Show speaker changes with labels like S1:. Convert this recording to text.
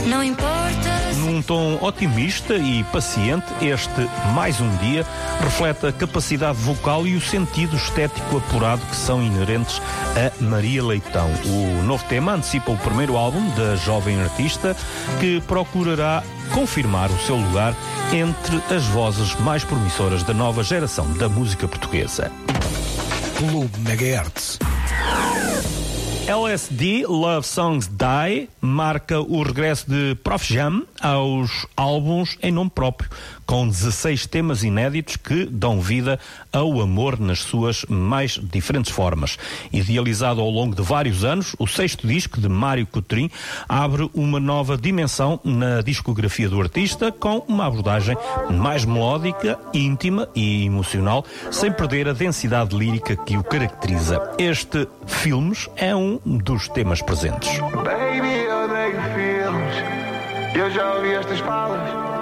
S1: Não importa.
S2: Num tom otimista e paciente, este Mais um Dia reflete a capacidade vocal e o sentido estético apurado que são inerentes a Maria Leitão. O novo tema antecipa o primeiro álbum da jovem artista, que procurará confirmar o seu lugar entre as vozes mais promissoras da nova geração da música portuguesa.
S3: Clube Megahertz.
S2: LSD, Love Songs Die, marca o regresso de Prof Jam aos álbuns em nome próprio, com 16 temas inéditos que dão vida ao amor nas suas mais diferentes formas. Idealizado ao longo de vários anos, o 6º disco de Mário Coutrinho abre uma nova dimensão na discografia do artista, com uma abordagem mais melódica, íntima e emocional, sem perder a densidade lírica que o caracteriza. Este Filmes é um dos temas presentes.
S4: Baby, eu odeio filmes. Eu já ouvi estas falas.